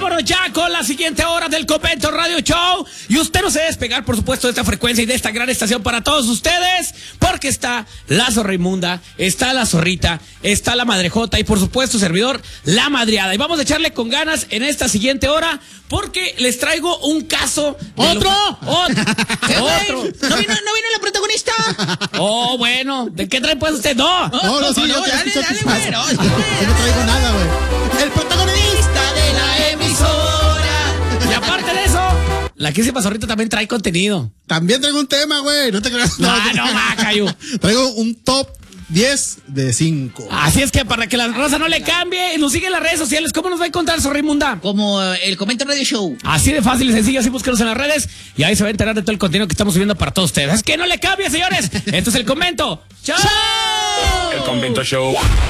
vámonos ya con la siguiente hora del Convento Radio Show. Y usted no se debe despegar, por supuesto, de esta frecuencia y de esta gran estación para todos ustedes, porque está la zorra inmunda, está la zorrita, está la madrejota y, por supuesto, servidor, la madreada. Y vamos a echarle con ganas en esta siguiente hora, porque les traigo un caso. ¿Otro? Otro. ¿No vino la protagonista? Oh, bueno. ¿De qué trae pues usted? No, Sí, yo dale, güey. no traigo nada, güey. El protagonista de la emisora. Y aparte de eso, la que se pasó ahorita también trae contenido. También traigo un tema, güey. No te creas. No, Macayo. Traigo un top 10 de 5. Así es que para que la raza no le cambie, nos sigue en las redes sociales. ¿Cómo nos va a encontrar, zorra inmunda? Como el Convento Radio Show. Así de fácil y sencillo, así búsquenos en las redes y ahí se va a enterar de todo el contenido que estamos subiendo para todos ustedes. Es que no le cambie, señores. Esto es el Convento. ¡Chao! El Convento Show.